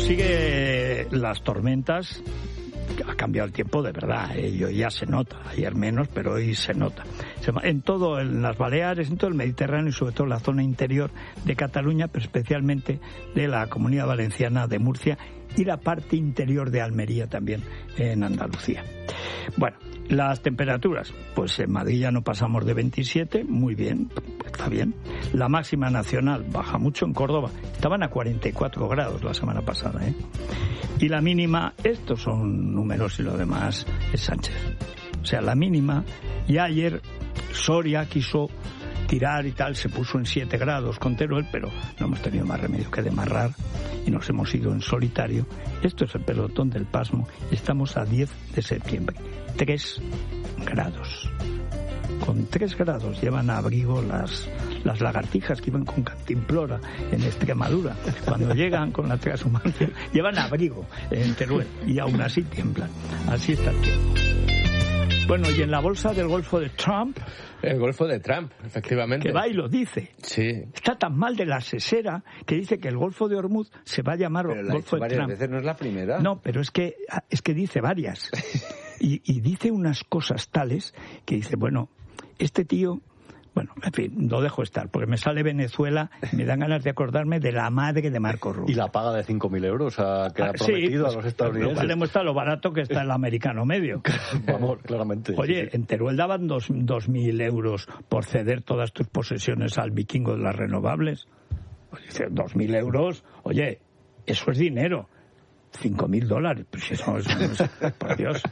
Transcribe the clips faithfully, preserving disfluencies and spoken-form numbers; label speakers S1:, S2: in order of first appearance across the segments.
S1: sigue las tormentas. Ha cambiado el tiempo de verdad, eh, hoy ya se nota, ayer menos, pero hoy se nota. En todo, en las Baleares, en todo el Mediterráneo y sobre todo en la zona interior de Cataluña, pero especialmente de la Comunidad Valenciana, de Murcia y la parte interior de Almería también, en Andalucía. Bueno, las temperaturas, pues en Madrid ya no pasamos de veintisiete, muy bien, está bien. La máxima nacional baja mucho, en Córdoba estaban a cuarenta y cuatro grados la semana pasada, ¿eh? Y la mínima, estos son números y lo demás es Sánchez. O sea, la mínima, y ayer Soria quiso tirar y tal, se puso en siete grados con Teruel, pero no hemos tenido más remedio que demarrar y nos hemos ido en solitario. Esto es el pelotón del pasmo. Estamos a diez de septiembre. tres grados. Con tres grados llevan a abrigo las, las lagartijas que iban con cantimplora en Extremadura. Cuando llegan con la transhumancia, llevan abrigo en Teruel y aún así tiemblan. Así está el tiempo. Bueno, y en la bolsa del Golfo de Trump...
S2: El Golfo de Trump, efectivamente.
S1: Que va y lo dice.
S2: Sí.
S1: Está tan mal de la sesera que dice que el Golfo de Hormuz se va a llamar
S3: pero
S1: Golfo de Trump.
S3: Veces, ¿no es la primera?
S1: No, pero es que, es que dice varias. Y, y dice unas cosas tales que dice, bueno, este tío... Bueno, en fin, lo dejo estar, porque me sale Venezuela y me dan ganas de acordarme de la madre de Marco Rubio.
S4: Y la paga de cinco mil euros a, que ha prometido
S1: sí, pues,
S4: a los estadounidenses.
S1: Lo cual demuestra lo barato que está el americano medio.
S4: Vamos, claramente.
S1: Oye,
S4: sí, sí.
S1: En Teruel daban dos, dos mil euros por ceder todas tus posesiones al vikingo de las renovables. Pues dice, dos mil euros, oye, eso es dinero. Cinco mil dólares, pues eso, eso no es, por Dios.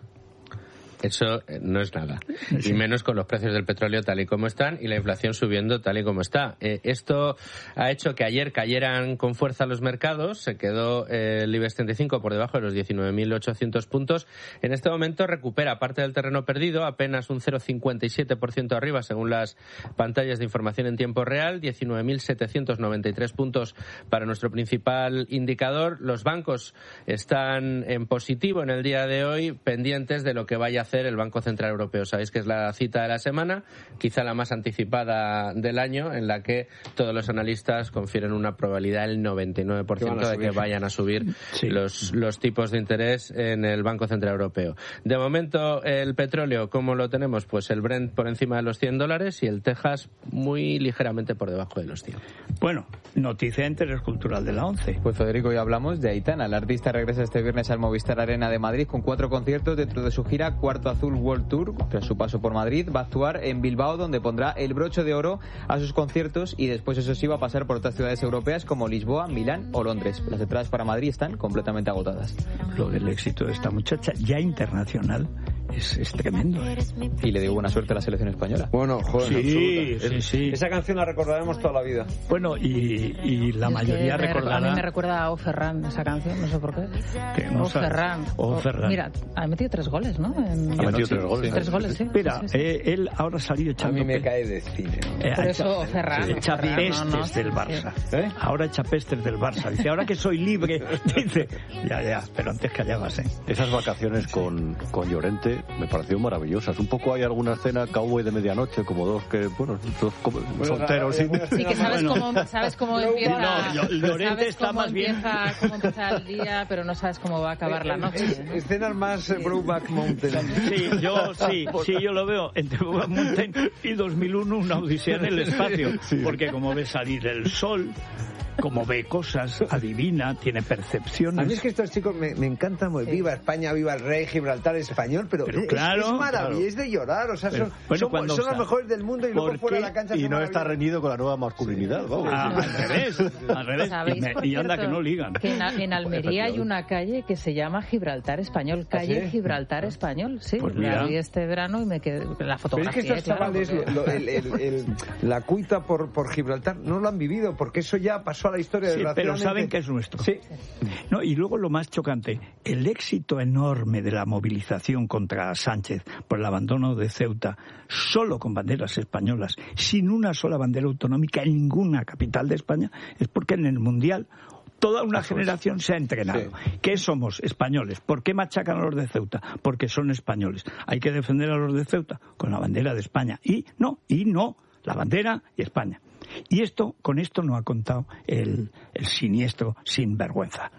S2: Eso no es nada, y menos con los precios del petróleo tal y como están y la inflación subiendo tal y como está. Eh, esto ha hecho que ayer cayeran con fuerza los mercados, se quedó eh, el IBEX treinta y cinco por debajo de los diecinueve mil ochocientos puntos. En este momento recupera parte del terreno perdido, apenas un cero coma cincuenta y siete por ciento arriba según las pantallas de información en tiempo real, diecinueve mil setecientos noventa y tres puntos para nuestro principal indicador. Los bancos están en positivo en el día de hoy, pendientes de lo que vaya a hacer el Banco Central Europeo. Sabéis que es la cita de la semana, quizá la más anticipada del año, en la que todos los analistas confieren una probabilidad del noventa y nueve por ciento de que vayan a subir sí. los, los tipos de interés en el Banco Central Europeo. De momento, el petróleo, ¿cómo lo tenemos? Pues el Brent por encima de los cien dólares y el Texas muy ligeramente por debajo de los cien.
S1: Bueno, noticia de interés cultural de la ONCE.
S5: Pues Federico, hoy hablamos de Aitana. El artista regresa este viernes al Movistar Arena de Madrid con cuatro conciertos dentro de su gira Cuarto Azul World Tour. Tras su paso por Madrid, va a actuar en Bilbao, donde pondrá el broche de oro a sus conciertos, y después, eso sí, va a pasar por otras ciudades europeas como Lisboa, Milán o Londres. Las entradas para Madrid están completamente agotadas.
S1: Lo del éxito de esta muchacha, ya internacional, es, es tremendo, ¿eh?
S5: Y le dio buena suerte a la selección española.
S3: Bueno, joder,
S1: sí, sí, sí.
S3: Esa canción la recordaremos toda la vida.
S1: Bueno, y, y la
S6: es
S1: mayoría
S6: que
S1: recordará...
S6: A mí me recuerda a O Ferran, esa canción, no sé por qué.
S1: Que no
S6: O Ferran.
S1: O Ferran.
S6: Mira, ha metido tres goles, ¿no? En...
S4: Ha metido tres goles.
S6: Tres goles, sí.
S1: Mira,
S6: sí, sí, sí.
S1: Eh, él ahora ha salido echando...
S3: A mí me cae de cine.
S1: Eh,
S6: Por
S1: echa,
S6: eso Ferran.
S1: sí, echa
S6: Ferran,
S1: pestes
S6: no, no,
S1: del Barça.
S6: sí.
S1: ¿Eh? Ahora echa pestes del Barça. Dice, ahora que soy libre, dice, ya, ya, pero antes callabas, ¿eh?
S4: Esas vacaciones con, con Llorente me parecieron maravillosas. Un poco hay alguna escena cowboy de medianoche, como dos que, bueno, dos bueno, solteros.
S6: Sí, sí, que sabes
S1: bueno.
S6: cómo, sabes cómo empieza,
S1: no, Llorente
S6: sabes
S1: está
S6: cómo
S1: más
S6: empieza,
S1: bien.
S6: cómo empieza el día, pero no sabes cómo va a acabar la noche, ¿no?
S3: Escenas más eh, Brokeback Mountain.
S1: Sí, yo sí, sí, yo lo veo entre Brokeback Mountain y dos mil uno, una odisea en el espacio, sí. Porque como ve salir el sol, como ve cosas, adivina, tiene percepciones.
S3: A mí es que estos chicos me, me encantan, sí. Viva España, viva el rey, Gibraltar español, pero,
S1: pero
S3: es,
S1: claro,
S3: es maravilloso,
S1: claro.
S3: Es de llorar, o sea,
S1: pero,
S3: son,
S1: bueno,
S3: son, son los mejores del mundo y luego fuera de la cancha.
S4: Y no está reñido con la nueva masculinidad, vamos.
S1: Ah, al revés, al revés. Y, me, y anda que no ligan.
S6: Que en, en Almería hay una calle que se llama Gibraltar Español, calle
S3: ¿Ah, sí?
S6: Gibraltar Español, sí,
S1: pues
S6: la vi este verano y me quedé la fotografía.
S3: Pero es que estos
S6: claro,
S3: chavales,
S6: porque...
S3: lo, el, el, el, la cuita por, por Gibraltar no lo han vivido, porque eso ya pasó a la historia de
S1: sí,
S3: la
S1: pero saben que es nuestro.
S3: Sí.
S1: No, y luego lo más chocante, el éxito enorme de la movilización contra Sánchez por el abandono de Ceuta, solo con banderas españolas, sin una sola bandera autonómica en ninguna capital de España, es porque en el Mundial toda una generación se ha entrenado. Sí. ¿Qué somos? Españoles. ¿Por qué machacan a los de Ceuta? Porque son españoles. Hay que defender a los de Ceuta con la bandera de España. Y no, y no, la bandera y España. Y esto, con esto no ha contado el, el siniestro sinvergüenza.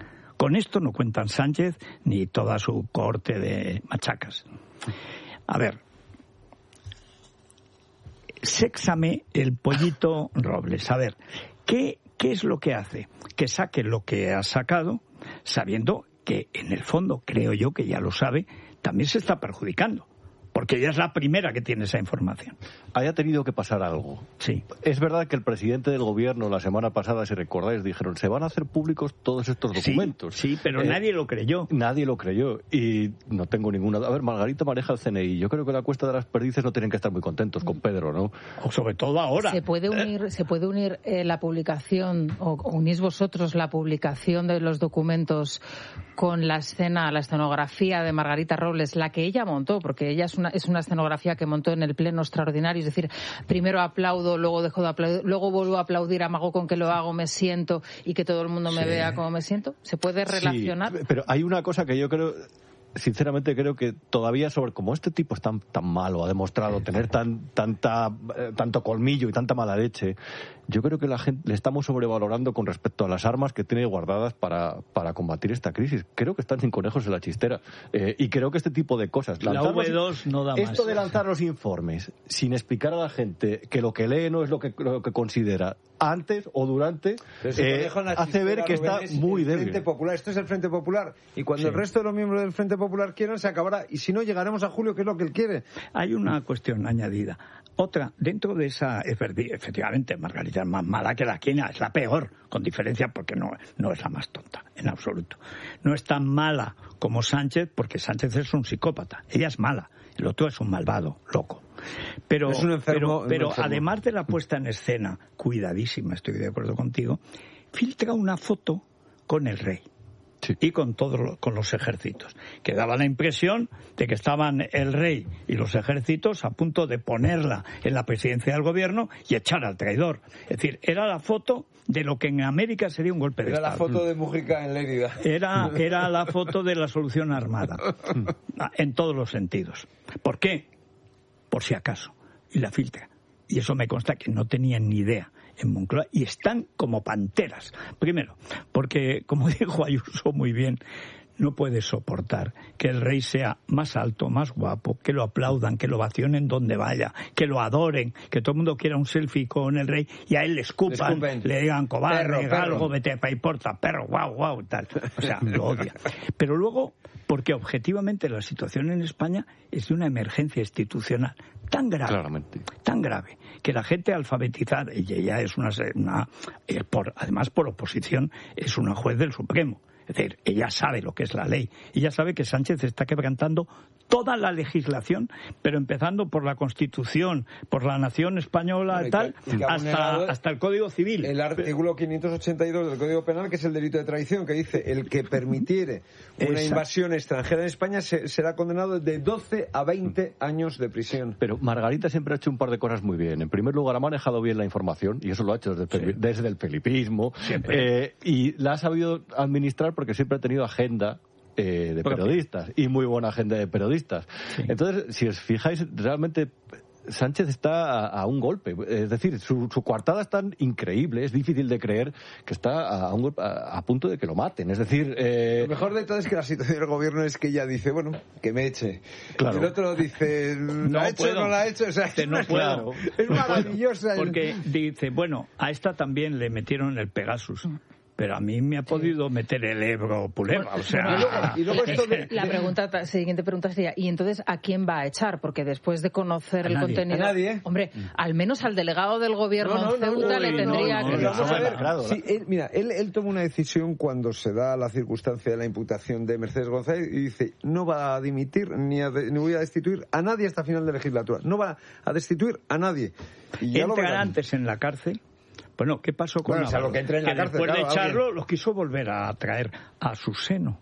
S1: Con esto no cuentan Sánchez ni toda su cohorte de machacas. A ver, séxame el pollito Robles. A ver, ¿qué, qué es lo que hace? Que saque lo que ha sacado, sabiendo que en el fondo, creo yo que ya lo sabe, también se está perjudicando. Porque ella es la primera que tiene esa información.
S4: Haya tenido que pasar algo.
S1: Sí.
S4: Es verdad que el presidente del gobierno la semana pasada, si recordáis, dijeron, se van a hacer públicos todos estos documentos.
S1: Sí, sí, pero eh, nadie lo creyó.
S4: Nadie lo creyó. Y no tengo ninguna... A ver, Margarita maneja el C N I. Yo creo que la Cuesta de las Perdices no tienen que estar muy contentos con Pedro, ¿no?
S1: O sobre todo ahora.
S6: ¿Se puede unir, ¿se puede unir eh, la publicación, o unís vosotros la publicación de los documentos con la escena, la escenografía de Margarita Robles, la que ella montó? Porque ella es una, es una escenografía que montó en el pleno extraordinario, es decir, primero aplaudo, luego dejo de aplaudir, luego vuelvo a aplaudir, amago con que lo hago, me siento y que todo el mundo me sí. vea como me siento. ¿Se puede relacionar?
S4: Sí, pero hay una cosa que yo creo... Sinceramente creo que todavía sobre como este tipo es tan tan malo, ha demostrado tener tan tanta eh, tanto colmillo y tanta mala leche, yo creo que la gente le estamos sobrevalorando con respecto a las armas que tiene guardadas para para combatir esta crisis. Creo que están sin conejos en la chistera eh, y creo que este tipo de cosas,
S1: la V dos no da más.
S4: Esto de lanzar los informes sin explicar a la gente que lo que lee no es lo que lo que considera antes o durante, eh, hace ver que está muy débil.
S3: Frente Popular. Esto es el Frente Popular y cuando sí. el resto de los miembros del Frente Popular quieran se acabará y si no llegaremos a julio, que es lo que él quiere.
S1: Hay una cuestión añadida. Otra, dentro de esa, efectivamente, Margarita es más mala que la quina, es la peor, con diferencia porque no, no es la más tonta, en absoluto. No es tan mala como Sánchez, porque Sánchez es un psicópata, ella es mala, el otro es un malvado, loco. Pero,
S3: es un enfermo,
S1: pero, pero
S3: un enfermo.
S1: Además de la puesta en escena, cuidadísima, estoy de acuerdo contigo, filtra una foto con el rey. Sí. Y con todos los, con los ejércitos, que daba la impresión de que estaban el rey y los ejércitos a punto de ponerla en la presidencia del gobierno y echar al traidor. Es decir, era la foto de lo que en América sería un golpe de
S3: era
S1: Estado.
S3: Era la foto de Mujica en Lérida.
S1: Era, era la foto de la solución armada, en todos los sentidos. ¿Por qué? Por si acaso. Y la filtra. Y eso me consta que no tenían ni idea en Moncloa y están como panteras. Primero, porque, como dijo Ayuso muy bien, no puede soportar que el rey sea más alto, más guapo, que lo aplaudan, que lo vacionen donde vaya, que lo adoren, que todo el mundo quiera un selfie con el rey y a él le escupan, le, le digan cobarde, galgo, vete pa' y porta, perro, guau, guau, tal. O sea, lo odia. Pero luego, porque objetivamente la situación en España es de una emergencia institucional tan grave, Claramente. tan grave, que la gente alfabetizada, y ella es una, una eh, por, además por oposición, es una juez del Supremo. Es decir, ella sabe lo que es la ley. Ella sabe que Sánchez está quebrantando toda la legislación, pero empezando por la Constitución, por la nación española, bueno, y tal, y que hasta, hasta el Código Civil.
S3: El artículo quinientos ochenta y dos del Código Penal, que es el delito de traición, que dice el que permitiere una Exacto. invasión extranjera en España se, será condenado de doce a veinte años de prisión.
S4: Pero Margarita siempre ha hecho un par de cosas muy bien. En primer lugar, ha manejado bien la información, y eso lo ha hecho desde, sí. desde el felipismo, eh, y la ha sabido administrar porque siempre ha tenido agenda eh, de periodistas y muy buena agenda de periodistas. Sí. Entonces, si os fijáis, realmente Sánchez está a, a un golpe. Es decir, su, su coartada es tan increíble, es difícil de creer que está a, un, a, a punto de que lo maten. Es decir... Eh...
S3: Lo mejor de todo es que la situación del gobierno es que ella dice, bueno, que me eche.
S4: Claro.
S3: Y el otro dice, ¿la
S1: no
S3: ha hecho o no la ha hecho? O sea,
S1: que no puedo.
S3: Es maravillosa.
S1: Porque dice, bueno, a esta también le metieron el Pegasus. Pero a mí me ha podido sí. meter el Ebro Puleva, o sea...
S3: Y luego, y luego esto de,
S6: la pregunta, la siguiente pregunta sería, ¿y entonces a quién va a echar? Porque después de conocer
S1: a
S6: el
S1: nadie.
S6: contenido...
S3: A nadie.
S6: Hombre, al menos al delegado del gobierno
S3: no, no,
S6: en Ceuta
S3: no, no,
S6: le
S3: no,
S6: tendría
S3: no,
S6: que...
S3: no, no, vamos a ver,
S4: claro.
S3: Sí, él, mira, él, él toma una decisión cuando se da la circunstancia de la imputación de Mercedes González y dice, no va a dimitir ni, a de, ni voy a destituir a nadie hasta final de legislatura. No va a destituir a nadie. Y ya
S1: Entra
S3: lo
S1: antes en la cárcel. Bueno, ¿qué pasó con
S3: bueno,
S1: Ábalos?
S3: O sea, lo que entre en la
S1: que
S3: cárcel,
S1: después
S3: claro,
S1: de echarlo,
S3: alguien.
S1: los quiso volver a traer a su seno.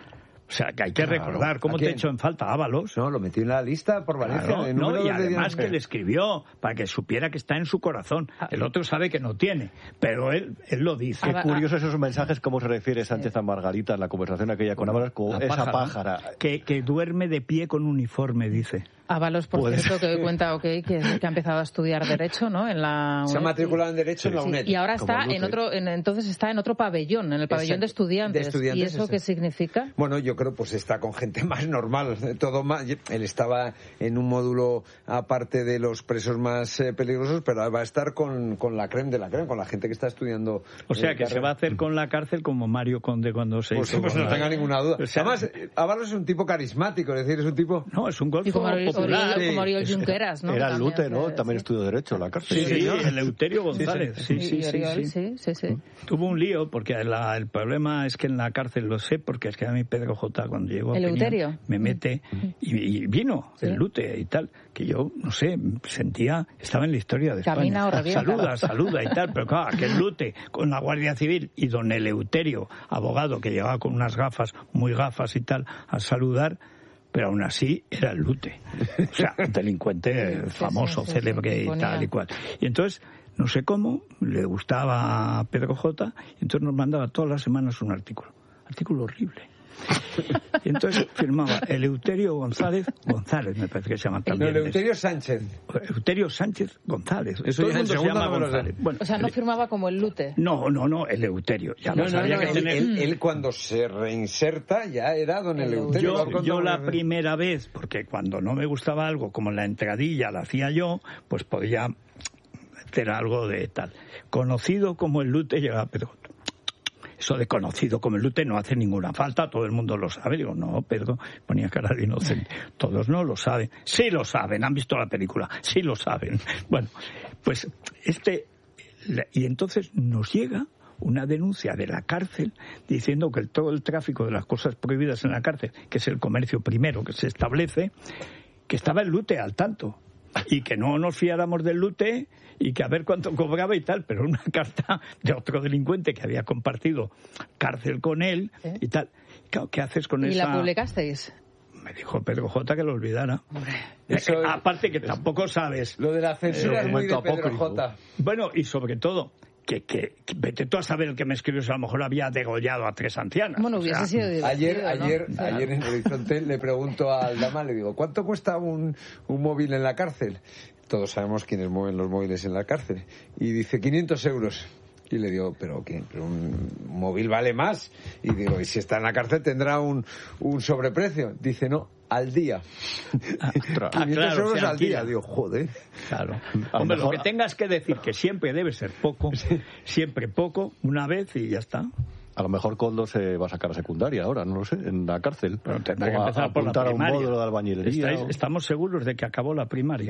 S1: O sea, que hay que claro, recordar cómo te echó en falta Ábalos.
S3: No, lo metió en la lista por Valencia.
S1: Claro, no, y además que le escribió para que supiera que está en su corazón. El otro sabe que no tiene, pero él, él lo dice.
S4: Qué curiosos esos mensajes, cómo se refiere Sánchez a Margarita en la conversación aquella con Ábalos, con esa pájara.
S1: Que, que duerme de pie con uniforme, dice.
S6: Ábalos, por
S4: Puede
S6: cierto, que hoy cuenta okay, que, que ha empezado a estudiar Derecho, ¿no? En la
S3: Se ha matriculado en Derecho sí, en la UNED.
S6: Sí, y ahora está en otro, en, entonces está en otro pabellón, en el pabellón de estudiantes.
S3: de estudiantes.
S6: ¿Y eso
S3: Exacto.
S6: qué significa?
S3: Bueno, yo creo pues está con gente más normal, todo más. Él estaba en un módulo aparte de los presos más eh, peligrosos, pero va a estar con, con la creme de la creme, con la gente que está estudiando.
S1: O sea,
S3: eh,
S1: que
S3: carrera.
S1: se va a hacer con la cárcel como Mario Conde cuando se
S3: Pues,
S1: hizo.
S3: pues
S1: con
S3: no
S1: la...
S3: tenga ninguna duda.
S1: O sea,
S3: Además, Ábalos es un tipo carismático, es decir, es un tipo...
S1: No, es un golfo
S6: Y como Oriol,
S1: popular.
S6: Oriol, como Oriol Junqueras, ¿no?
S4: Era el
S6: También,
S4: Lute, ¿no?
S6: que-
S4: También
S6: sí.
S4: estudió Derecho en la cárcel.
S1: Sí, sí,
S3: Sí,
S1: el Eleuterio González. Sí, sí,
S6: Y
S1: sí.
S6: Oriol,
S1: sí.
S6: sí, sí, sí.
S1: Tuvo un lío porque la- el problema es que en la cárcel, lo sé, porque es que a mí Pedro J. cuando llegó a
S6: ¿Eleuterio?
S1: Peña, me mete y, y vino
S6: Sí.
S1: el Lute y tal, que yo, no sé, sentía, estaba en la historia de
S6: Camina
S1: España.
S6: o revienta.
S1: Saluda, saluda y tal, pero claro, aquel Lute con la Guardia Civil y don Eleuterio, abogado, que llegaba con unas gafas, muy gafas y tal, a saludar, pero aún así era el Lute. O sea, un delincuente
S6: Sí,
S1: famoso,
S6: sí, sí,
S1: célebre
S6: sí,
S1: y
S6: ponía.
S1: tal y cual. Y entonces, no sé cómo, le gustaba a Pedro J. y entonces nos mandaba todas las semanas un artículo. Artículo horrible. Y entonces firmaba Eleuterio González, González me parece que se llama
S3: No,
S1: también.
S3: Eleuterio Sánchez.
S1: Eleuterio Sánchez González.
S3: Eso
S1: Todo
S3: ya
S1: el
S3: en
S1: mundo se
S3: segundo
S1: llama
S3: no me lo sé.
S1: González. Bueno,
S6: O sea, no firmaba como el Lute.
S1: no, no, no, Eleuterio. Ya
S3: No,
S1: lo
S3: no,
S1: sabía
S3: no,
S1: que
S3: él,
S1: tener...
S3: él- él cuando se reinserta ya era don Eleuterio.
S1: Yo,
S3: Va con
S1: yo
S3: don-
S1: la primera vez, porque cuando no me gustaba algo, como la entradilla la hacía yo, pues podía hacer algo de tal. Conocido como el Lute, llegaba Pedro. Eso de conocido como el Lute no hace ninguna falta, todo el mundo lo sabe. Digo, no, Pedro, ponía cara de inocente. Todos no lo saben. Sí lo saben, han visto la película, sí lo saben. Bueno, pues este... Y entonces nos llega una denuncia de la cárcel diciendo que el, todo el tráfico de las cosas prohibidas en la cárcel, que es el comercio primero que se establece, que estaba el Lute al tanto y que no nos fiáramos del Lute y que a ver cuánto cobraba y tal, pero una carta de otro delincuente que había compartido cárcel con él
S6: ¿Eh?
S1: y tal. Claro, ¿qué haces con
S6: ¿Y
S1: esa...?
S6: la publicasteis?
S1: Me dijo Pedro J. que lo olvidara.
S3: Eso
S1: Eh,
S3: es-
S1: Aparte que tampoco sabes...
S3: Lo de la censura
S4: Eh,
S3: es muy de
S4: momento
S3: Pedro
S4: apócrifo.
S3: J.
S1: Bueno, y sobre todo, que, que, que vete tú a saber el que me escribió, si a lo mejor había degollado a tres ancianas.
S6: Bueno,
S1: O sea,
S6: hubiese sido divertido,
S3: Ayer,
S6: ¿no?
S3: ayer,
S6: O sea,
S3: ayer en Horizonte le pregunto a Aldama, le digo, ¿cuánto cuesta un, un móvil en la cárcel? Todos sabemos quiénes mueven los móviles en la cárcel. Y dice, quinientos euros. Y le digo, ¿pero qué? ¿Pero un móvil vale más? Y digo, ¿y si está en la cárcel tendrá un, un sobreprecio? Dice, no, al día.
S1: Ah,
S3: quinientos
S1: claro,
S3: euros
S1: se
S3: al día.
S1: alquila.
S3: Digo, joder.
S1: Claro.
S4: A lo
S1: Hombre,
S4: mejor-
S1: lo que tengas que decir, que siempre debe ser poco, siempre poco, una vez y ya está.
S4: A lo mejor Coldo se va a sacar a secundaria ahora, no lo sé, en la cárcel.
S1: Pero tendrá que
S4: O a-
S1: empezar por la
S4: apuntar a un
S1: primaria.
S4: módulo de albañilería.
S1: Estáis-
S4: o-
S1: Estamos seguros de que acabó la primaria.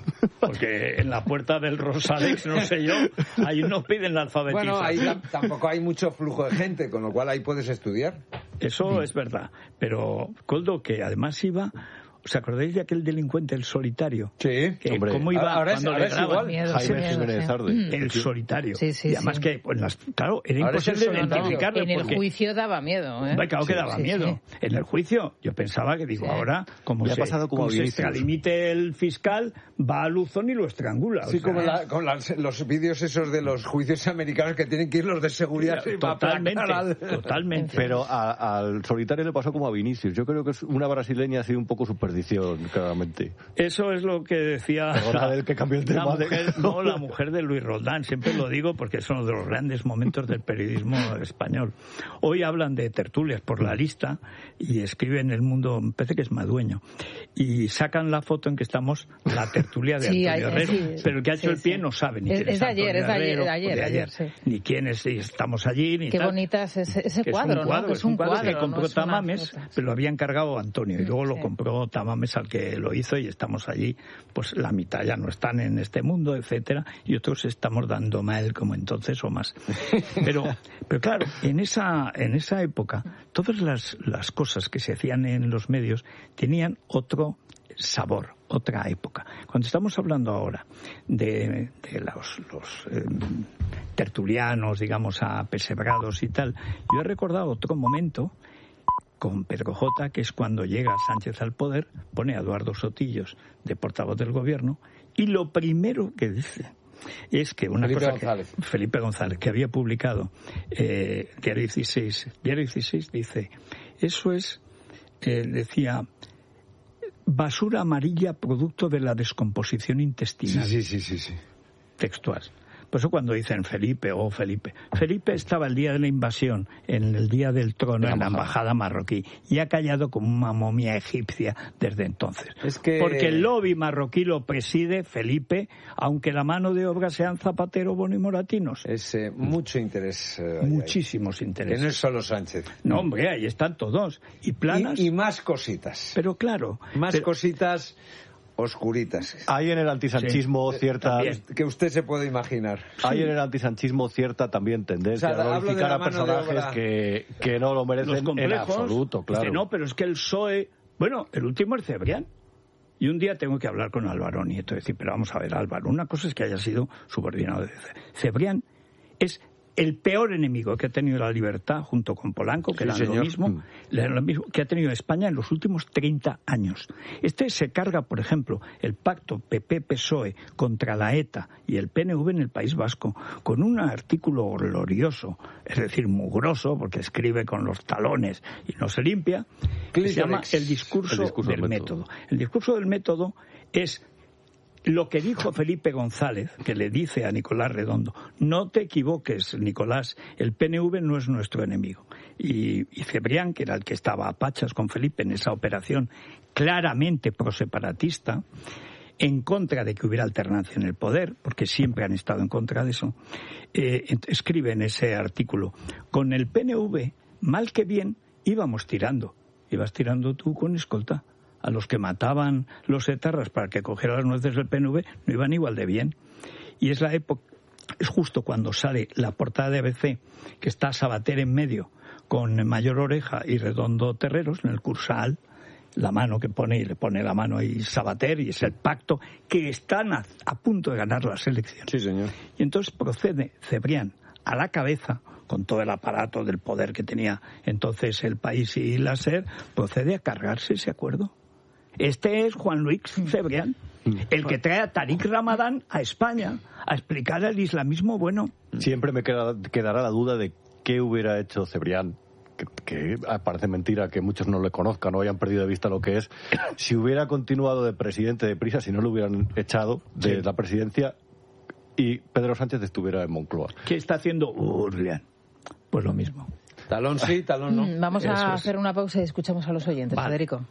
S1: Porque en la puerta del Rosalex, no sé yo, ahí no piden la alfabetización.
S3: Bueno, ahí tam- tampoco hay mucho flujo de gente, con lo cual ahí puedes estudiar.
S1: Eso es verdad. Pero Coldo, que además iba... ¿Os acordáis de aquel delincuente, el solitario?
S3: Sí.
S1: Que
S4: Hombre.
S1: cómo iba
S3: Ahora es-
S1: cuando
S3: ahora
S1: le
S3: es
S1: graban?
S3: igual.
S6: Miedo,
S4: Jaime
S6: miedo,
S4: Jiménez
S6: sí.
S4: Arde.
S1: El solitario.
S6: Sí, sí,
S1: y además
S6: sí.
S1: que, pues, las, claro, era
S3: Ahora es el
S1: imposible
S3: solitario.
S1: identificarlo.
S6: En el
S1: porque-
S6: juicio daba miedo, ¿eh?
S1: Hombre, claro que
S6: Sí,
S1: daba
S6: sí,
S1: miedo.
S6: sí.
S1: En el juicio, yo pensaba que, digo,
S6: Sí.
S1: ahora, como
S4: Le ha
S1: se,
S4: pasado como
S1: como
S4: a
S1: se
S4: Vinicius.
S1: extralimite el fiscal, va a Luzón y lo estrangula. o
S3: Sí,
S1: sea,
S3: como la- con las- los vídeos esos de los juicios americanos que tienen que ir los de seguridad. y va a
S1: Totalmente,
S3: aplacar al-
S1: totalmente.
S4: Pero a- al solitario le pasó como a Vinicius. Yo creo que es una brasileña ha sido un poco su perdición, claramente.
S1: Eso es lo que decía
S4: Perdona, del que cambió el
S1: la
S4: tema de-
S1: mujer, no, la mujer de Luis Roldán. Siempre lo digo porque es uno de los grandes momentos del periodismo español. Hoy hablan de tertulias por la lista y escriben El Mundo, me parece que es Madueño, y sacan la foto en que estamos la tertulia de
S6: Sí,
S1: Antonio
S6: hay-
S1: Herrero.
S6: sí,
S1: pero el que ha hecho
S6: sí,
S1: el pie
S6: sí.
S1: no sabe ni
S6: Es-
S1: quién
S6: es
S1: es
S6: de ayer,
S1: Antonio
S6: es de ayer,
S1: Herrero,
S6: de ayer,
S1: o de
S6: de
S1: ayer,
S6: ayer, sí.
S1: ni quién es, si estamos allí, ni
S6: Qué
S1: tal.
S6: bonita es ese, ese
S1: Que es
S6: cuadro,
S1: un cuadro,
S6: ¿no? Que
S1: es un cuadro, que
S6: ¿no?
S1: compró
S6: Es una
S1: Tamames,
S6: foto.
S1: pero lo había encargado Antonio y luego lo
S6: Sí.
S1: compró Tamames al que lo hizo y estamos allí, pues la mitad ya no están en este mundo, etcétera, y otros estamos dando mal como entonces o más. Pero, pero claro, en esa, en esa época, todas las, las cosas que se hacían en los medios tenían otro sabor, otra época. Cuando estamos hablando ahora de, de los, los eh, tertulianos, digamos, apesebrados y tal, yo he recordado otro momento con Pedro J, que es cuando llega Sánchez al poder, pone a Eduardo Sotillos de portavoz del gobierno, y lo primero que dice es que una
S3: Felipe
S1: cosa
S3: González.
S1: que Felipe González, que había publicado eh, Diario dieciséis, Diario dieciséis dice, eso es, eh, decía, basura amarilla producto de la descomposición intestinal.
S3: Sí, sí, sí, sí, sí.
S1: Textual. Por eso cuando dicen Felipe o oh, Felipe. Felipe estaba el día de la invasión, en el día del trono, en la embajada marroquí, y ha callado como una momia egipcia desde entonces.
S3: Es que...
S1: Porque el lobby marroquí lo preside Felipe, aunque la mano de obra sean Zapatero, Bono y Moratinos.
S3: Es eh, mucho interés. Eh,
S1: Muchísimos
S3: ahí.
S1: intereses.
S3: Que no es solo Sánchez.
S1: No, hombre, ahí están todos. Y Planas...
S3: Y, y más cositas.
S1: Pero claro...
S3: Más
S1: pero...
S3: cositas... oscuritas.
S4: Hay en el antisanchismo sí, cierta...
S3: Que usted se puede imaginar.
S4: Hay
S3: sí.
S4: en el antisanchismo cierta también tendencia
S3: o sea,
S4: a glorificar a personajes que, que no lo merecen en absoluto, claro.
S1: Dice, no, pero es que el P S O E... Bueno, el último es Cebrián. Y un día tengo que hablar con Álvaro Nieto y decir, pero vamos a ver, Álvaro, una cosa es que haya sido subordinado de Cebrián. Es el peor enemigo que ha tenido la libertad, junto con Polanco, que
S3: sí,
S1: era
S3: señor.
S1: lo mismo, lo mismo que ha tenido España en los últimos treinta años. Este se carga, por ejemplo, el pacto P P P S O E contra la ETA y el P N V en el País Vasco, con un artículo glorioso, es decir, mugroso, porque escribe con los talones y no se limpia, que se llama el discurso, el discurso del, del método. método. El discurso del método es... lo que dijo Felipe González, que le dice a Nicolás Redondo, no te equivoques, Nicolás, el P N V no es nuestro enemigo. Y, y Cebrián, que era el que estaba a pachas con Felipe en esa operación claramente proseparatista, en contra de que hubiera alternancia en el poder, porque siempre han estado en contra de eso, eh, escribe en ese artículo, con el P N V, mal que bien, íbamos tirando. Ibas tirando tú con escolta. A los que mataban los etarras para que cogieran las nueces del P N V no iban igual de bien. Y es la época, es justo cuando sale la portada de A B C, que está Sabater en medio, con Mayor Oreja y Redondo Terreros, en el Cursal, la mano que pone, y le pone la mano ahí Sabater, y es el pacto, que están a, a punto de ganar las elecciones.
S3: Sí, señor.
S1: Y entonces procede Cebrián a la cabeza, con todo el aparato del poder que tenía entonces el país y la SER, procede a cargarse ese acuerdo. Este es Juan Luis Cebrián, el que trae a Tariq Ramadán a España a explicar el islamismo bueno.
S4: Siempre me queda, quedará la duda de qué hubiera hecho Cebrián, que, que parece mentira que muchos no le conozcan o hayan perdido de vista lo que es, si hubiera continuado de presidente de prisa, si no lo hubieran echado de sí. la presidencia y Pedro Sánchez estuviera en Moncloa.
S1: ¿Qué está haciendo Urlián? Pues lo mismo.
S3: Talón sí, talón no.
S6: Vamos a Eso hacer es. una pausa y escuchamos a los oyentes. Vale. Federico.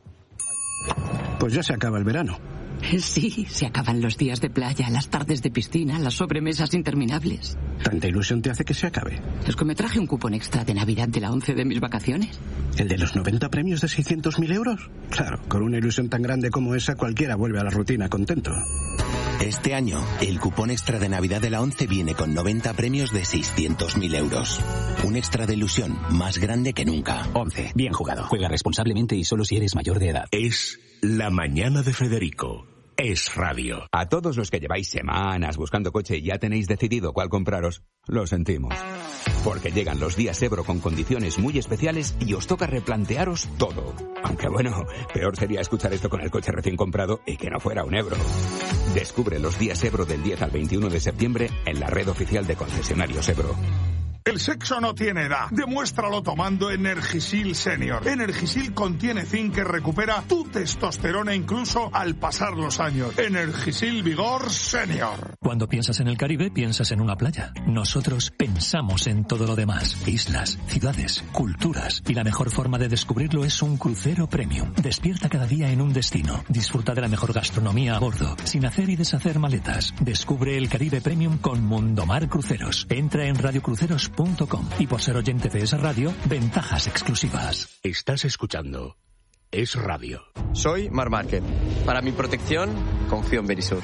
S7: Pues ya se acaba el verano.
S8: Sí, se acaban los días de playa, las tardes de piscina, las sobremesas interminables.
S7: ¿Tanta ilusión te hace que se acabe?
S8: Es que me traje un cupón extra de Navidad de la once de mis vacaciones.
S7: ¿El de los noventa premios de seiscientos mil euros? Claro, con una ilusión tan grande como esa cualquiera vuelve a la rutina contento.
S9: Este año, el cupón extra de Navidad de la once viene con noventa premios de seiscientos mil euros. Un extra de ilusión más grande que nunca.
S10: once. Bien jugado. Juega responsablemente y solo si eres mayor de edad.
S11: Es La Mañana de Federico. Es radio.
S12: A todos los que lleváis semanas buscando coche y ya tenéis decidido cuál compraros, lo sentimos. Porque llegan los días Ebro con condiciones muy especiales y os toca replantearos todo. Aunque bueno, peor sería escuchar esto con el coche recién comprado y que no fuera un Ebro. Descubre los días Ebro del diez al veintiuno de septiembre en la red oficial de concesionarios Ebro.
S13: El sexo no tiene edad. Demuéstralo tomando Energisil Senior. Energisil contiene zinc que recupera tu testosterona incluso al pasar los años. Energisil Vigor Senior.
S14: Cuando piensas en el Caribe, piensas en una playa. Nosotros pensamos en todo lo demás. Islas, ciudades, culturas. Y la mejor forma de descubrirlo es un crucero premium. Despierta cada día en un destino. Disfruta de la mejor gastronomía a bordo, sin hacer y deshacer maletas. Descubre el Caribe Premium con Mundomar Cruceros. Entra en radio cruceros punto com y por ser oyente de esa radio, ventajas exclusivas.
S11: Estás escuchando Es Radio.
S15: Soy Mar Márquez. Para mi protección, confío en Verisur.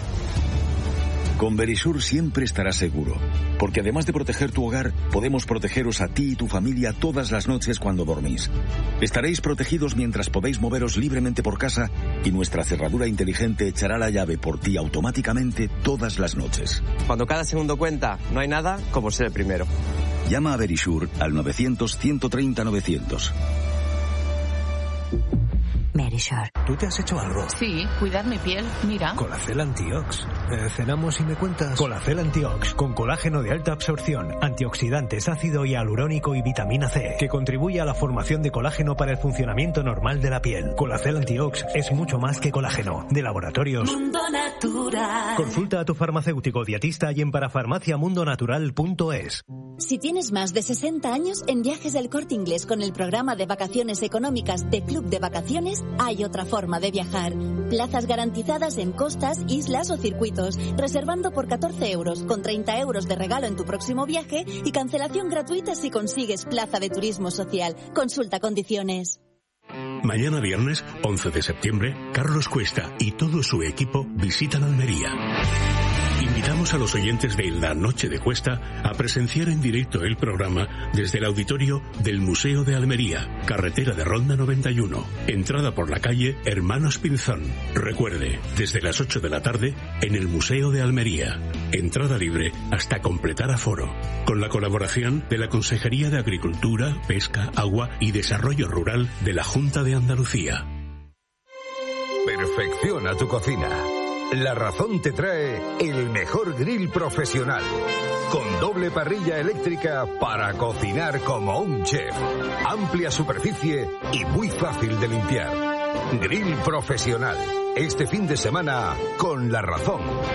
S16: Con Verisur siempre estarás seguro, porque además de proteger tu hogar, podemos protegeros a ti y tu familia todas las noches cuando dormís. Estaréis protegidos mientras podéis moveros libremente por casa y nuestra cerradura inteligente echará la llave por ti automáticamente todas las noches.
S15: Cuando cada segundo cuenta, no hay nada como ser el primero.
S16: Llama a Verisur al novecientos, ciento treinta, novecientos.
S17: Verisur.
S11: ¿Tú te has hecho algo?
S18: Sí, cuidar mi piel, mira.
S11: Colacel Antiox.
S17: Eh, ¿Cenamos y me cuentas? Colacel Antiox, con colágeno de alta absorción, antioxidantes, ácido hialurónico y vitamina C, que contribuye a la formación de colágeno para el funcionamiento normal de la piel. Colacel Antiox es mucho más que colágeno. De Laboratorios
S18: Mundo Natural.
S17: Consulta a tu farmacéutico dietista y en parafarmaciamundonatural punto es.
S19: Si tienes más de sesenta años, en Viajes del Corte Inglés con el programa de vacaciones económicas de Club de Vacaciones hay otra forma de viajar. Plazas garantizadas en costas, islas o circuitos, reservando por catorce euros, con treinta euros de regalo en tu próximo viaje y cancelación gratuita si consigues plaza de turismo social. Consulta condiciones.
S11: Mañana viernes, once de septiembre, Carlos Cuesta y todo su equipo visitan Almería. Invitamos a los oyentes de La Noche de Cuesta a presenciar en directo el programa desde el auditorio del Museo de Almería, carretera de Ronda noventa y uno, entrada por la calle Hermanos Pinzón. Recuerde, desde las ocho de la tarde en el Museo de Almería. Entrada libre hasta completar aforo. Con la colaboración de la Consejería de Agricultura, Pesca, Agua y Desarrollo Rural de la Junta de Andalucía.
S20: Perfecciona tu cocina. La Razón te trae el mejor grill profesional, con doble parrilla eléctrica para cocinar como un chef, amplia superficie y muy fácil de limpiar. Grill profesional, este fin de semana con La Razón.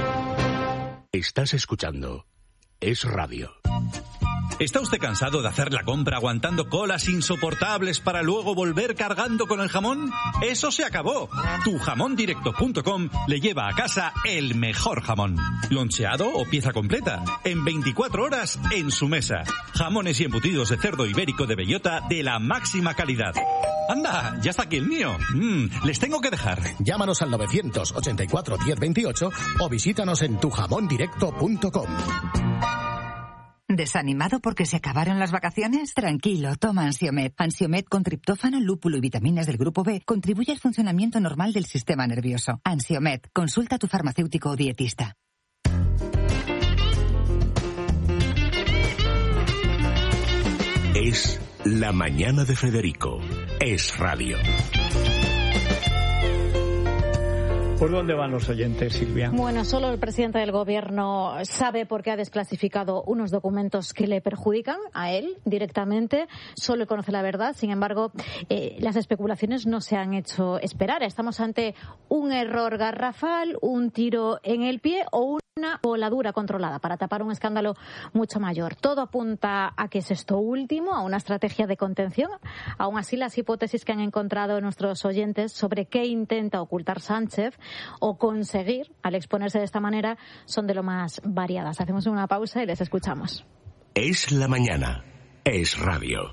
S11: Estás escuchando Es Radio.
S21: ¿Está usted cansado de hacer la compra aguantando colas insoportables para luego volver cargando con el jamón? ¡Eso se acabó! tu jamón directo punto com le lleva a casa el mejor jamón. Loncheado o pieza completa, en veinticuatro horas en su mesa. Jamones y embutidos de cerdo ibérico de bellota de la máxima calidad. ¡Anda! ¡Ya está aquí el mío! Mm, les tengo que dejar.
S22: Llámanos al novecientos ochenta y cuatro diez veintiocho o visítanos en tu jamón directo punto com.
S23: ¿Desanimado porque se acabaron las vacaciones? Tranquilo, toma Ansiomed. Ansiomed con triptófano, lúpulo y vitaminas del grupo B contribuye al funcionamiento normal del sistema nervioso. Ansiomed, consulta a tu farmacéutico o dietista.
S11: Es La Mañana de Federico. Es Radio.
S1: ¿Por dónde van los oyentes, Silvia?
S24: Bueno, solo el presidente del Gobierno sabe por qué ha desclasificado unos documentos que le perjudican a él directamente. Solo él conoce la verdad. Sin embargo, eh, las especulaciones no se han hecho esperar. Estamos ante un error garrafal, un tiro en el pie o una voladura controlada para tapar un escándalo mucho mayor. Todo apunta a que es esto último, a una estrategia de contención. Aún así, las hipótesis que han encontrado nuestros oyentes sobre qué intenta ocultar Sánchez o conseguir al exponerse de esta manera son de lo más variadas. Hacemos una pausa y les escuchamos.
S11: Es la mañana. Es radio.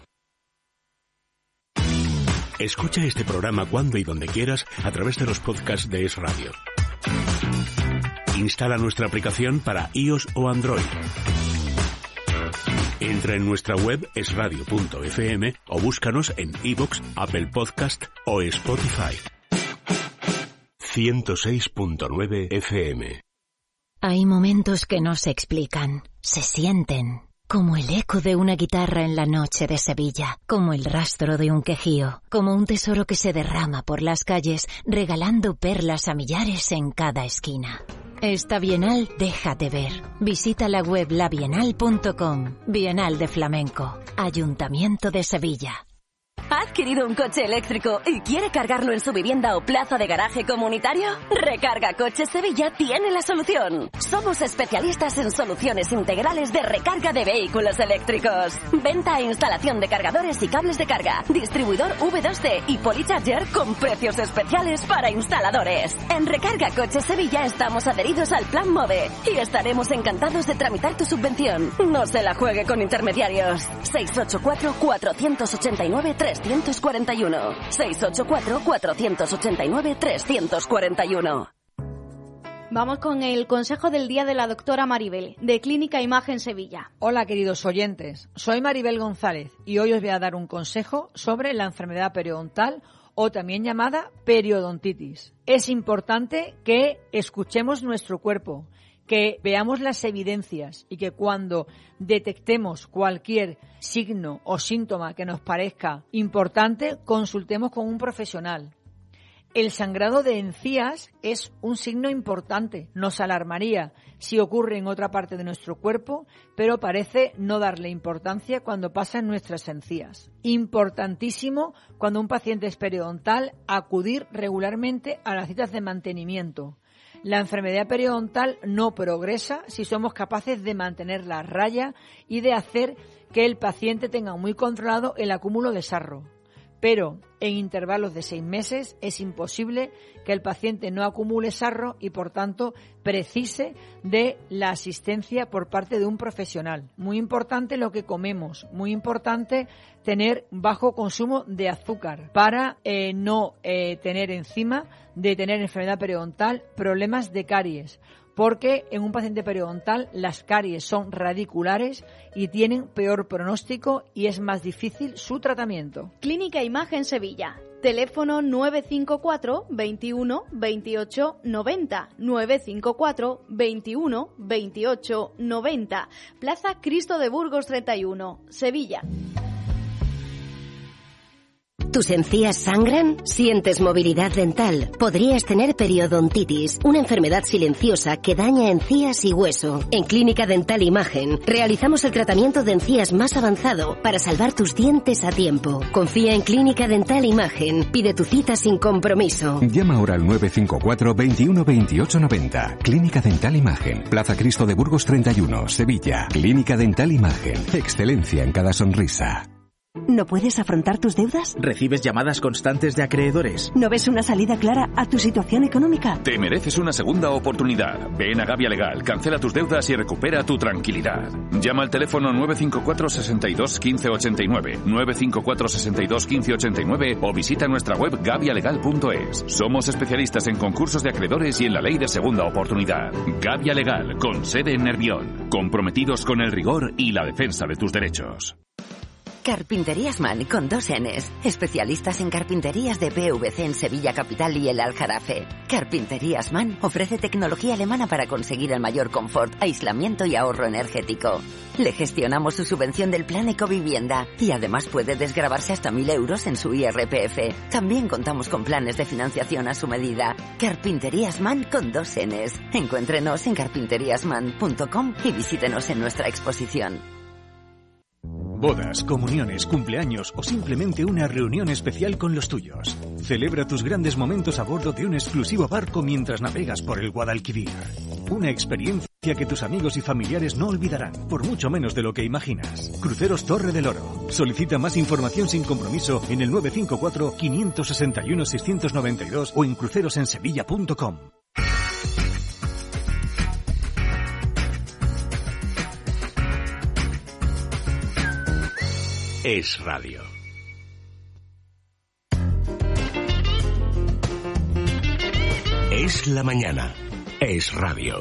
S11: Escucha este programa cuando y donde quieras a través de los podcasts de Es Radio. Instala nuestra aplicación para iOS o Android. Entra en nuestra web es radio punto efe eme o búscanos en iVoox, Apple Podcast o Spotify. ciento seis punto nueve efe eme.
S25: Hay momentos que no se explican, se sienten, como el eco de una guitarra en la noche de Sevilla, como el rastro de un quejío, como un tesoro que se derrama por las calles, regalando perlas a millares en cada esquina. Esta Bienal déjate ver. Visita la web la bienal punto com. Bienal de Flamenco. Ayuntamiento de Sevilla.
S26: ¿Ha adquirido un coche eléctrico y quiere cargarlo en su vivienda o plaza de garaje comunitario? Recarga Coches Sevilla tiene la solución. Somos especialistas en soluciones integrales de recarga de vehículos eléctricos. Venta e instalación de cargadores y cables de carga. Distribuidor ve dos ce y Polycharger con precios especiales para instaladores. En Recarga Coches Sevilla estamos adheridos al Plan MOVE y estaremos encantados de tramitar tu subvención. No se la juegue con intermediarios. seis ocho cuatro, cuatro ocho nueve, tres cuatro uno. seis ocho cuatro, cuatro ocho nueve, tres cuatro uno.
S27: Vamos con el consejo del día de la doctora Maribel, de Clínica Imagen Sevilla.
S28: Hola, queridos oyentes. Soy Maribel González y hoy os voy a dar un consejo sobre la enfermedad periodontal o también llamada periodontitis. Es importante que escuchemos nuestro cuerpo, que veamos las evidencias y que cuando detectemos cualquier signo o síntoma que nos parezca importante, consultemos con un profesional. El sangrado de encías es un signo importante. Nos alarmaría si ocurre en otra parte de nuestro cuerpo, pero parece no darle importancia cuando pasa en nuestras encías. Importantísimo cuando un paciente es periodontal acudir regularmente a las citas de mantenimiento. La enfermedad periodontal no progresa si somos capaces de mantener la raya y de hacer que el paciente tenga muy controlado el acúmulo de sarro. Pero en intervalos de seis meses es imposible que el paciente no acumule sarro y, por tanto, precise de la asistencia por parte de un profesional. Muy importante lo que comemos, muy importante tener bajo consumo de azúcar para eh, no eh, tener encima de tener enfermedad periodontal problemas de caries. Porque en un paciente periodontal las caries son radiculares y tienen peor pronóstico y es más difícil su tratamiento.
S27: Clínica Imagen Sevilla. Teléfono nueve cinco cuatro, veintiuno, veintiocho, noventa. nueve cinco cuatro, veintiuno, veintiocho, noventa. Plaza Cristo de Burgos treinta y uno, Sevilla.
S25: ¿Tus encías sangran? ¿Sientes movilidad dental? Podrías tener periodontitis, una enfermedad silenciosa que daña encías y hueso. En Clínica Dental Imagen realizamos el tratamiento de encías más avanzado para salvar tus dientes a tiempo. Confía en Clínica Dental Imagen. Pide tu cita sin compromiso.
S2: Llama ahora al nueve cinco cuatro, veintiuno, veintiocho, noventa. Clínica Dental Imagen. Plaza Cristo de Burgos treinta y uno, Sevilla. Clínica Dental Imagen. Excelencia en cada sonrisa.
S3: ¿No puedes afrontar tus deudas?
S4: ¿Recibes llamadas constantes de acreedores?
S3: ¿No ves una salida clara a tu situación económica?
S5: Te mereces una segunda oportunidad. Ven a Gavia Legal, cancela tus deudas y recupera tu tranquilidad. Llama al teléfono nueve cinco cuatro, sesenta y dos, quince ochenta y nueve, nueve cinco cuatro, sesenta y dos, quince ochenta y nueve o visita nuestra web gavia legal punto es. Somos especialistas en concursos de acreedores y en la ley de segunda oportunidad. Gavia Legal, con sede en Nervión. Comprometidos con el rigor y la defensa de tus derechos.
S25: Carpinterías Man con dos N's. Especialistas en carpinterías de P V C en Sevilla Capital y el Aljarafe. Carpinterías Man ofrece tecnología alemana para conseguir el mayor confort, aislamiento y ahorro energético. Le gestionamos su subvención del plan Ecovivienda y además puede desgravarse hasta mil euros en su I R P F. También contamos con planes de financiación a su medida. Carpinterías Man con dos N's. Encuéntrenos en carpinterías man punto com y visítenos en nuestra exposición.
S6: Bodas, comuniones, cumpleaños o simplemente una reunión especial con los tuyos. Celebra tus grandes momentos a bordo de un exclusivo barco mientras navegas por el Guadalquivir. Una experiencia que tus amigos y familiares no olvidarán, por mucho menos de lo que imaginas. Cruceros Torre del Oro. Solicita más información sin compromiso en el nueve cinco cuatro, quinientos sesenta y uno, seiscientos noventa y dos o en crucerosensevilla punto com.
S11: Es radio. Es la mañana. Es radio.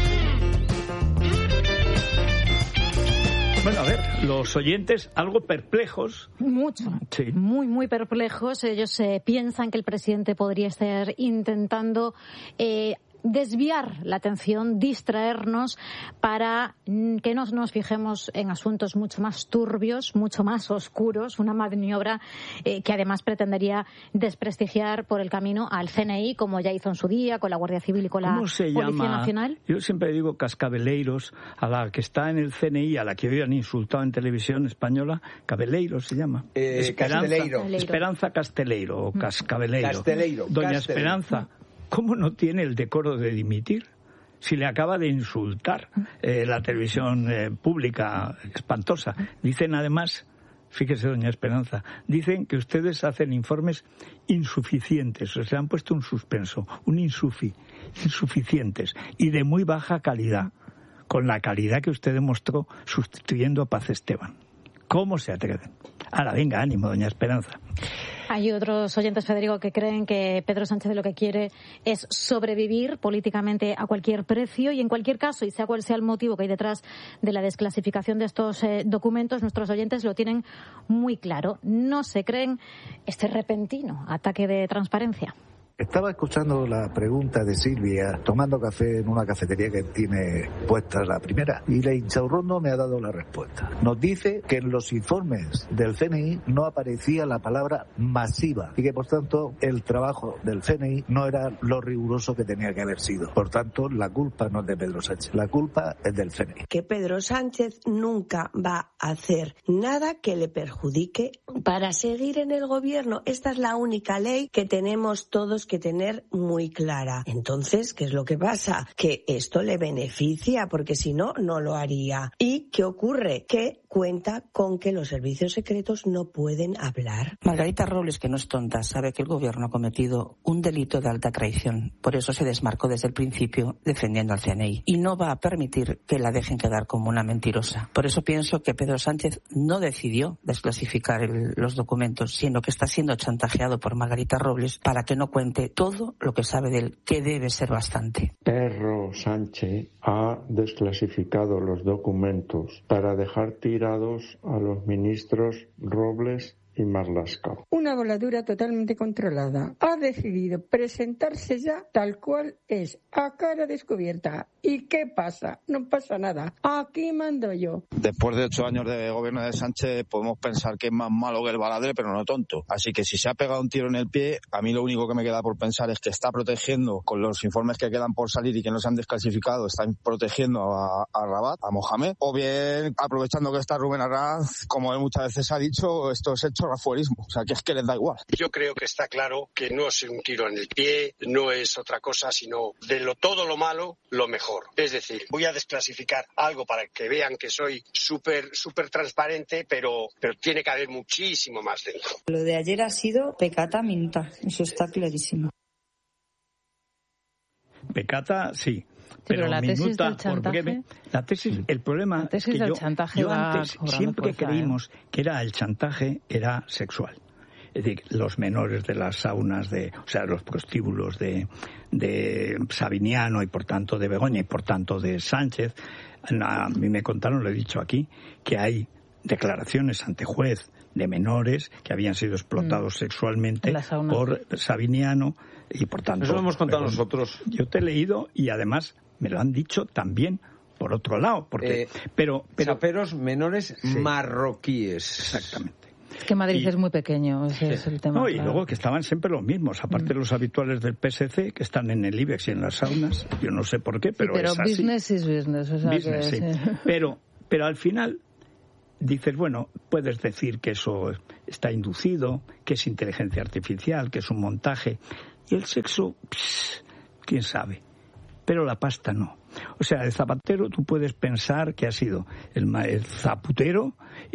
S1: Bueno, a ver, los oyentes algo perplejos.
S24: Mucho.
S1: Sí.
S24: Muy, muy perplejos. Ellos eh, piensan que el presidente podría estar intentando Eh, desviar la atención, distraernos para que no nos fijemos en asuntos mucho más turbios, mucho más oscuros, una maniobra eh, que además pretendería desprestigiar por el camino al C N I, como ya hizo en su día con la Guardia Civil y con la Policía
S1: llama?
S24: Nacional.
S1: Yo siempre digo cascabeleiros a la que está en el C N I, a la que hoy han insultado en televisión española. Cabeleiro se llama.
S7: Eh,
S1: Esperanza,
S7: Casteleiro.
S1: Esperanza Casteleiro o Cascabeleiro.
S7: Casteleiro.
S1: Doña
S7: Casteleiro.
S1: Esperanza, ¿cómo no tiene el decoro de dimitir? Si le acaba de insultar eh, la televisión eh, pública, espantosa. Dicen además, fíjese doña Esperanza, dicen que ustedes hacen informes insuficientes, o sea, han puesto un suspenso, un insufi, insuficientes y de muy baja calidad, con la calidad que usted demostró sustituyendo a Paz Esteban. ¿Cómo se atreven? Ahora, venga, ánimo, doña Esperanza.
S24: Hay otros oyentes, Federico, que creen que Pedro Sánchez lo que quiere es sobrevivir políticamente a cualquier precio y en cualquier caso, y sea cual sea el motivo que hay detrás de la desclasificación de estos eh, documentos, nuestros oyentes lo tienen muy claro. No se creen este repentino ataque de transparencia.
S7: Estaba escuchando la pregunta de Silvia, tomando café en una cafetería que tiene puesta la primera, y la Inchaurrondo me ha dado la respuesta. Nos dice que en los informes del C N I no aparecía la palabra masiva y que por tanto el trabajo del C N I no era lo riguroso que tenía que haber sido. Por tanto, la culpa no es de Pedro Sánchez, la culpa es del C N I.
S8: Que Pedro Sánchez nunca va a hacer nada que le perjudique para seguir en el gobierno. Esta es la única ley que tenemos todos que tener muy clara. Entonces, ¿qué es lo que pasa? Que esto le beneficia, porque si no, no lo haría. ¿Y qué ocurre? Que cuenta con que los servicios secretos no pueden hablar.
S9: Margarita Robles, que no es tonta, sabe que el gobierno ha cometido un delito de alta traición. Por eso se desmarcó desde el principio defendiendo al C N I. Y no va a permitir que la dejen quedar como una mentirosa. Por eso pienso que Pedro Sánchez no decidió desclasificar el, los documentos, sino que está siendo chantajeado por Margarita Robles para que no cuente todo lo que sabe de él, que debe ser bastante.
S10: Pedro Sánchez ha desclasificado los documentos para dejar tirados a los ministros Robles y Marlaska.
S12: Una voladura totalmente controlada. Ha decidido presentarse ya tal cual es, a cara descubierta. ¿Y qué pasa? No pasa nada. Aquí mando yo.
S13: Después de ocho años de gobierno de Sánchez podemos pensar que es más malo que el baladre, pero no tonto. Así que si se ha pegado un tiro en el pie, a mí lo único que me queda por pensar es que está protegiendo, con los informes que quedan por salir y que no se han desclasificado, están protegiendo a, a Rabat, a Mohamed, o bien aprovechando que está Rubén Arranz, como él muchas veces ha dicho, estos hechos rafuerismo, o sea, que es que les da igual.
S14: Yo creo que está claro que no es un tiro en el pie, no es otra cosa, sino de lo todo lo malo, lo mejor. Es decir, voy a desclasificar algo para que vean que soy súper, súper transparente, pero, pero tiene que haber muchísimo más dentro.
S15: Lo de ayer ha sido peccata minuta, eso está clarísimo.
S1: Peccata, sí.
S24: Pero,
S1: pero
S24: la tesis
S1: minuta
S24: del chantaje,
S1: por breve, la tesis, el problema
S24: la tesis
S1: es que
S24: del
S1: yo,
S24: chantaje
S1: yo
S24: va
S1: antes siempre
S24: fuerza,
S1: creímos
S24: ¿eh?
S1: que era el chantaje era sexual. Es decir, los menores de las saunas, de, o sea, los prostíbulos de, de Sabiniano y por tanto de Begoña y por tanto de Sánchez. A mí me contaron, lo he dicho aquí, que hay declaraciones ante juez de menores que habían sido explotados mm. sexualmente por Sabiniano y por tanto...
S29: Eso lo hemos contado
S1: Begoña. Nosotros. Yo te he leído y además me lo han dicho también por otro lado, porque...
S29: Eh,
S1: pero, pero
S29: chaperos menores sí. marroquíes.
S1: Exactamente.
S24: Es que Madrid y, es muy pequeño, ese sí. es el tema.
S1: No, y
S24: claro.
S1: luego que estaban siempre los mismos, aparte mm. los habituales del P S C, que están en el IBEX y en las saunas, yo no sé por qué, pero,
S24: sí, pero
S1: es así.
S24: business is business. O sea
S1: business,
S24: que,
S1: sí.
S24: sí.
S1: Pero, pero al final dices, bueno, puedes decir que eso está inducido, que es inteligencia artificial, que es un montaje, y el sexo, pss, quién sabe, pero la pasta no. O sea, el Zapatero tú puedes pensar que ha sido el, el zaputero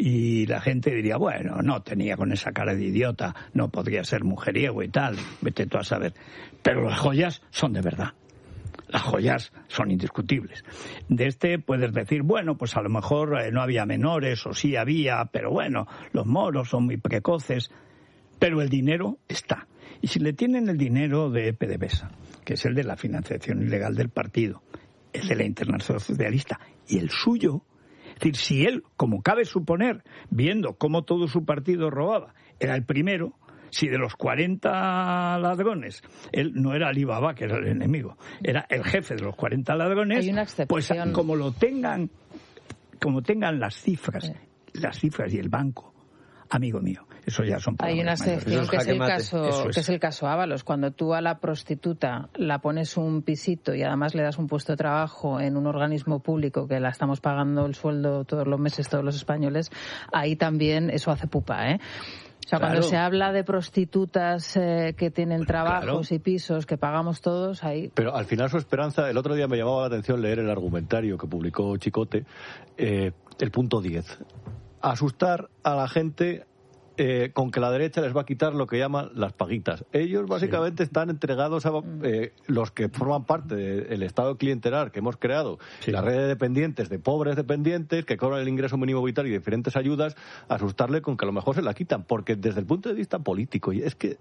S1: y la gente diría, bueno, no tenía con esa cara de idiota, no podría ser mujeriego y tal, vete tú a saber. Pero las joyas son de verdad. Las joyas son indiscutibles. De este puedes decir, bueno, pues a lo mejor eh, no había menores o sí había, pero bueno, los moros son muy precoces. Pero el dinero está. Y si le tienen el dinero de PDVSA, que es el de la financiación ilegal del partido, el de la Internacional Socialista y el suyo, es decir, si él, como cabe suponer, viendo cómo todo su partido robaba, era el primero, si de los cuarenta ladrones, él no era Alibaba, que era el enemigo, era el jefe de los cuarenta ladrones, pues como lo tengan, como tengan las cifras, sí. las cifras y el banco, amigo mío, eso ya son
S24: hay una sección que es, el caso, es. que es el caso Ábalos. Cuando tú a la prostituta la pones un pisito y además le das un puesto de trabajo en un organismo público que la estamos pagando el sueldo todos los meses todos los españoles, ahí también eso hace pupa, ¿eh? O sea, claro. Cuando se habla de prostitutas eh, que tienen trabajos claro. y pisos que pagamos todos, ahí...
S29: Pero al final su esperanza, el otro día me llamaba la atención leer el argumentario que publicó Chicote, eh, el punto diez. Asustar a la gente eh, con que la derecha les va a quitar lo que llaman las paguitas. Ellos básicamente sí. están entregados a eh, los que forman parte del estado clientelar que hemos creado, sí. la red de dependientes, de pobres dependientes que cobran el ingreso mínimo vital y diferentes ayudas, asustarle con que a lo mejor se la quitan, porque desde el punto de vista político, y es que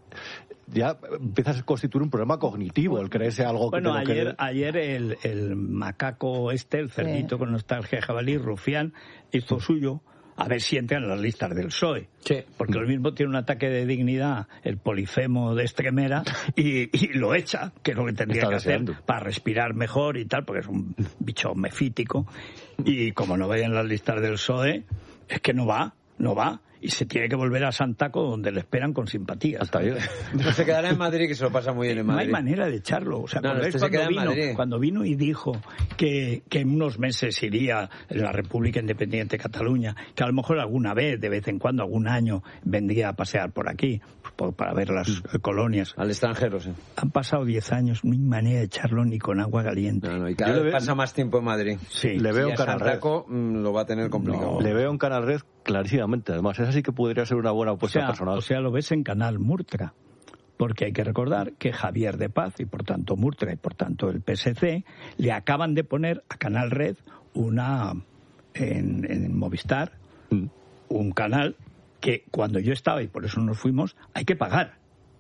S29: ya empieza a constituir un problema cognitivo el creerse algo que...
S1: Bueno, ayer,
S29: que...
S1: ayer el, el macaco este, el cerdito sí. con nostalgia jabalí, Rufián, hizo suyo a ver si entra en las listas del P S O E.
S16: Sí.
S1: Porque lo mismo tiene un ataque de dignidad el Polifemo de Estremera y, y lo echa, que es lo que tendría
S29: Está
S1: que
S29: deseando.
S1: hacer para respirar mejor y tal, porque es un bicho mefítico. Y como no vaya en las listas del P S O E, es que no va, no va. Y se tiene que volver a Santaco, donde le esperan con simpatía.
S29: Hasta ahí.
S16: No se quedará en Madrid, que se lo pasa muy bien en
S1: No
S16: Madrid.
S1: hay manera de echarlo. O sea,
S16: No, no,
S1: cuando,
S16: este
S1: es
S16: se queda
S1: cuando,
S16: en
S1: vino,
S16: Madrid.
S1: cuando vino y dijo que, que en unos meses iría en la República Independiente de Cataluña, que a lo mejor alguna vez, de vez en cuando, algún año, vendría a pasear por aquí, por- para ver las eh, colonias.
S16: Al extranjero, sí.
S1: Han pasado diez años, no hay manera de echarlo ni con agua caliente.
S16: No, no, y cada
S29: Yo le
S16: vez
S29: veo-
S16: pasa más tiempo en Madrid.
S1: Sí.
S29: Le veo
S16: Si
S29: en
S16: a
S29: Canal Red.
S16: Santaco mm, lo va a tener complicado.
S29: Le veo en Canal Red clarísimamente. Además, esa sí que podría ser una buena
S1: O
S29: apuesta
S1: sea,
S29: personal.
S1: o sea, lo ves en Canal Murtra. Porque hay que recordar que Javier de Paz y por tanto Murtra y por tanto el P S C le acaban de poner a Canal Red una en, en Movistar
S29: Mm.
S1: un canal que cuando yo estaba y por eso nos fuimos hay que pagar.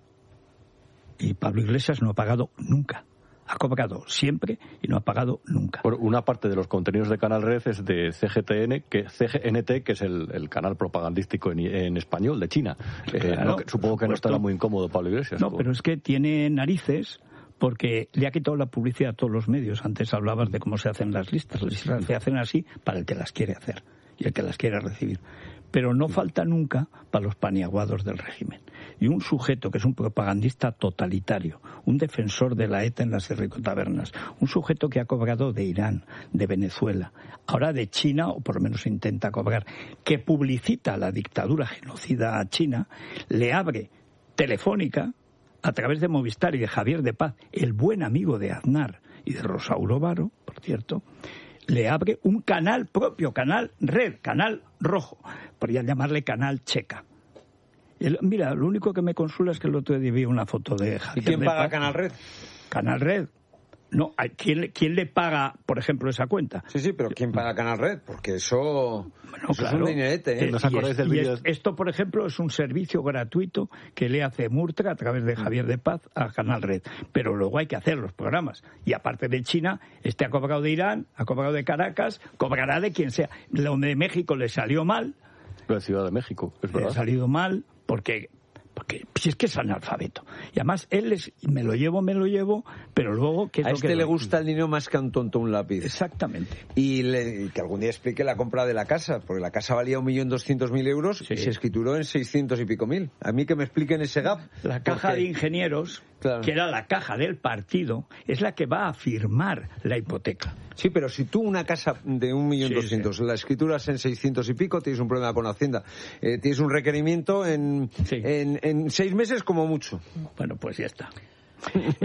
S1: Y Pablo Iglesias no ha pagado nunca. Ha cobrado siempre y no ha pagado nunca.
S29: Por una parte de los contenidos de Canal Red es de C G T N, que C G N T, que es el, el canal propagandístico en, en español de China. Eh,
S1: Claro,
S29: no, que- supongo que no
S1: supuesto.
S29: estará muy incómodo Pablo Iglesias.
S1: No,
S29: con-
S1: pero es que tiene narices porque le ha quitado la publicidad a todos los medios. Antes hablabas de cómo se hacen las listas. Las listas se hacen así para el que las quiere hacer y el que las quiere recibir. Pero no falta nunca para los paniaguados del régimen. Y un sujeto que es un propagandista totalitario, un defensor de la ETA en las ricotabernas, un sujeto que ha cobrado de Irán, de Venezuela, ahora de China, o por lo menos intenta cobrar, que publicita la dictadura genocida china, le abre Telefónica a través de Movistar y de Javier de Paz, el buen amigo de Aznar y de Rosauro Varo, por cierto, le abre un canal propio, canal Red, canal rojo, podrían llamarle canal Checa. El- mira, lo único que me consuela es que el otro día vi una foto de Javier
S16: ¿Y quién
S1: de
S16: paga
S1: Paz.
S16: Canal Red?
S1: Canal Red. No, ¿a ¿quién, le- ¿quién le paga, por ejemplo, esa cuenta?
S16: Sí, sí, pero ¿quién paga Canal Red? Porque eso,
S1: Bueno,
S16: eso es un dinerete, ¿eh?
S1: Eh, y es- y es- esto, por ejemplo, es un servicio gratuito que le hace Murtra a través de Javier de Paz a Canal Red. Pero luego hay que hacer los programas. Y aparte de China, este ha cobrado de Irán, ha cobrado de Caracas, cobrará de quien sea. Lo de México le salió mal.
S29: La Ciudad de México, es
S1: Le ha
S29: verdad.
S1: salido mal porque... Porque si es que es analfabeto. Y además, él es, me lo llevo, me lo llevo, pero luego... ¿qué es
S16: A
S1: lo
S16: este
S1: que
S16: le
S1: doy?
S16: gusta el dinero más que a un tonto un lápiz.
S1: Exactamente.
S16: Y, le- y que algún día explique la compra de la casa, porque la casa valía un millón doscientos mil euros y se escrituró en seiscientos y pico mil. A mí que me expliquen ese gap.
S1: La caja
S16: porque-
S1: de ingenieros, que era la caja del partido, es la que va a firmar la hipoteca.
S16: Sí, pero si tú una casa de un millón
S1: Sí,
S16: doscientos la escrituras en seiscientos y pico, tienes un problema con Hacienda. Eh, tienes un requerimiento en, en, en seis meses como mucho.
S1: Bueno, pues ya está.